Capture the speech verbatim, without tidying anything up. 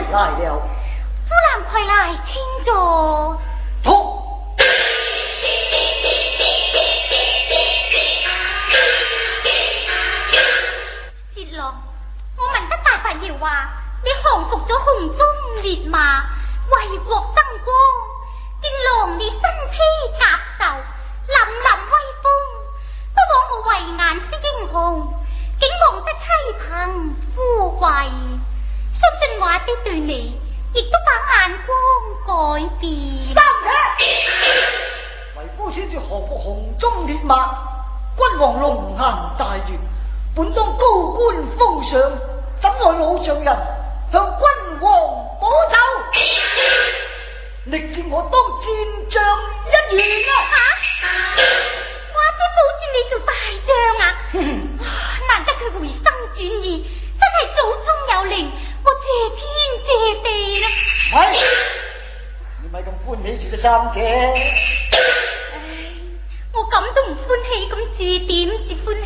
来了。 夫人快来，请坐。 坐。 杰郎，我问得大伯爷话，你降服咗红中烈马，为国争光，见郎你身披甲胄，凛凛威风，不枉我慧眼识英雄，竟望得妻朋富贵。相信我啲对你，亦都把眼光改变。 三姐，为夫先至降服红中烈马，君王龙颜大悦，本当高官封赏，怎奈老丈人向君王保奏，力战我当战将一员啊！ 吓、啊，我啲保证你做大将啊！难得佢回心转意，真系祖宗有灵，我谢天谢地啦！ 係，你咪咁歡喜住個三姐。 唉，我咁都唔歡喜，咁住點至歡